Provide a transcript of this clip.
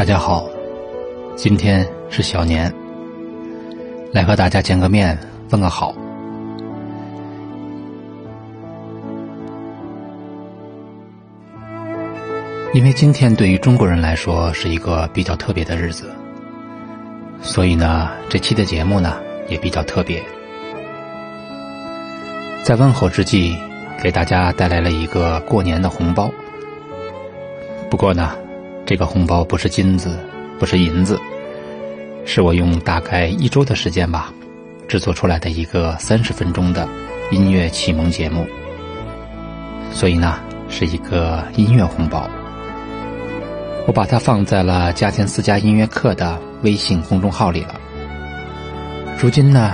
大家好，今天是小年，来和大家见个面，问个好。因为今天对于中国人来说是一个比较特别的日子，所以呢，这期的节目呢也比较特别。在问候之际，给大家带来了一个过年的红包。不过呢，这个红包不是金子，不是银子，是我用大概1周的时间吧，制作出来的一个30分钟的音乐启蒙节目。所以呢，是一个音乐红包。我把它放在了家前4家音乐课的微信公众号里了。如今呢，